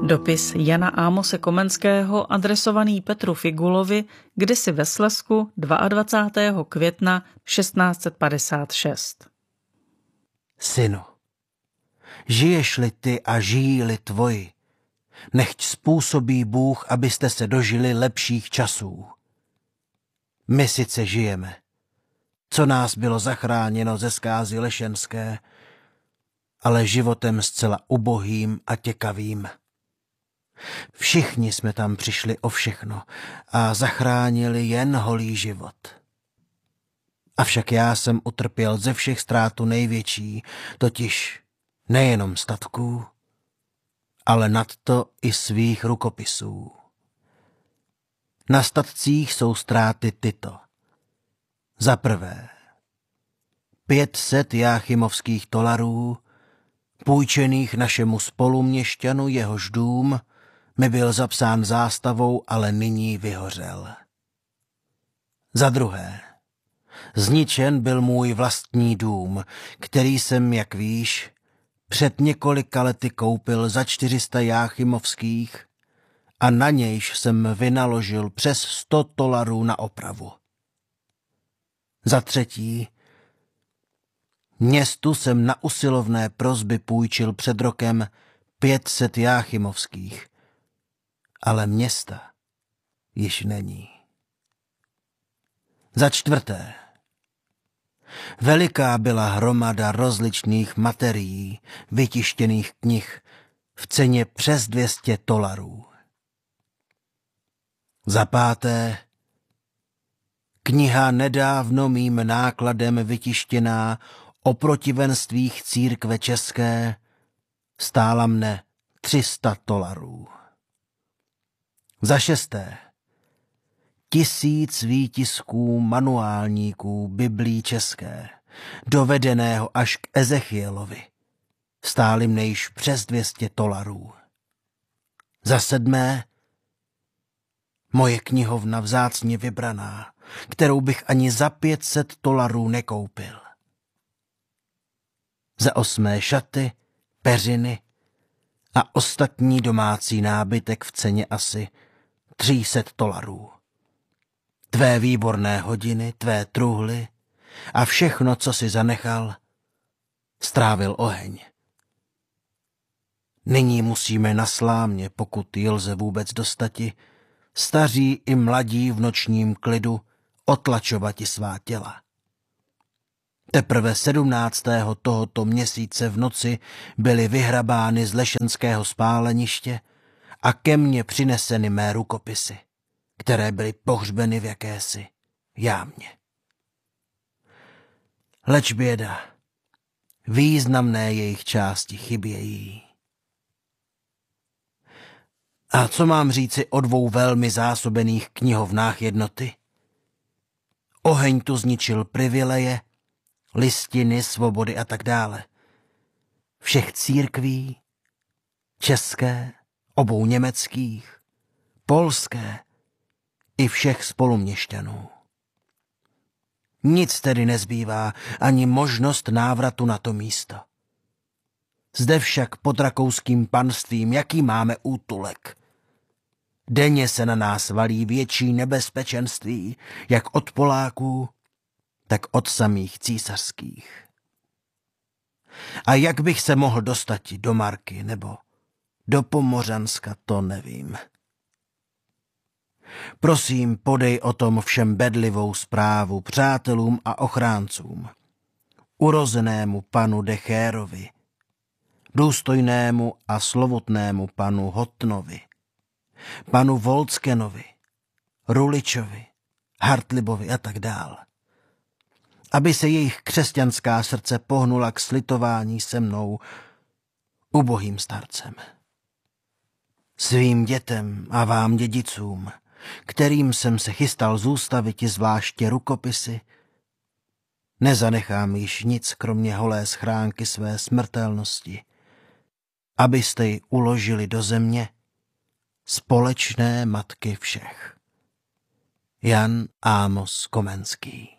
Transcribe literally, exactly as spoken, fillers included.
Dopis Jana Ámose Komenského adresovaný Petru Figulovi kdysi ve Slezsku dvacátého druhého května šestnáct set padesát šest. Synu, žiješ-li ty a žijí-li tvoji, nechť způsobí Bůh, abyste se dožili lepších časů. My sice žijeme, co nás bylo zachráněno ze zkázy lešenské, ale životem zcela ubohým a těkavým. Všichni jsme tam přišli o všechno a zachránili jen holý život. Avšak já jsem utrpěl ze všech ztrátu největší, totiž nejenom statků, ale nadto i svých rukopisů. Na statcích jsou ztráty tyto. Za prvé, pět set jáchymovských tolarů, půjčených našemu spoluměšťanu, jehož dům mi byl zapsán zástavou, ale nyní vyhořel. Za druhé, zničen byl můj vlastní dům, který jsem, jak víš, před několika lety koupil za čtyři sta jáchymovských a na nějž jsem vynaložil přes sto tolarů na opravu. Za třetí, městu jsem na usilovné prosby půjčil před rokem pět set jáchymovských, ale města již není. Za čtvrté, veliká byla hromada rozličných materií, vytištěných knih v ceně přes dvě stě tolarů. Za páté, kniha nedávno mým nákladem vytištěná o protivenstvích církve české stála mne tři sta tolarů. Za šesté, tisíc výtisků manuálníků Biblí české, dovedeného až k Ezechielovi, stály mne již přes dvě stě tolarů. Za sedmé, moje knihovna vzácně vybraná, kterou bych ani za pět set tolarů nekoupil. Za osmé, šaty, peřiny a ostatní domácí nábytek v ceně asi tři sta tolarů. Tvé výborné hodiny, tvé truhly a všechno, co si zanechal, strávil oheň. Nyní musíme na slámě, pokud ji lze vůbec dostati, staří i mladí v nočním klidu otlačovati svá těla. Teprve sedmnáctého tohoto měsíce v noci byly vyhrabány z lešenského spáleniště a ke mně přineseny mé rukopisy, které byly pohřbeny v jakési jámě. Leč běda, významné jejich části chybějí. A co mám říci o dvou velmi zásobených knihovnách jednoty? Oheň tu zničil privileje, listiny, svobody a tak dále. Všech církví, české, obou německých, polské i všech spoluměšťanů. Nic tedy nezbývá, ani možnost návratu na to místo. Zde však pod rakouským panstvím, jaký máme útulek? Denně se na nás valí větší nebezpečenství, jak od Poláků, tak od samých císařských. A jak bych se mohl dostat do Marky nebo do Pomořanska, to nevím. Prosím, podej o tom všem bedlivou zprávu přátelům a ochráncům, urozenému panu Dechérovi, důstojnému a slovutnému panu Hotnovi, panu Volckenovi, Ruličovi, Hartlibovi a tak dál, aby se jejich křesťanská srdce pohnula k slitování se mnou, ubohým starcem. Svým dětem a vám dědicům, kterým jsem se chystal zůstaviti zvláště rukopisy, nezanechám již nic kromě holé schránky své smrtelnosti, abyste ji uložili do země, společné matky všech. Jan Ámos Komenský.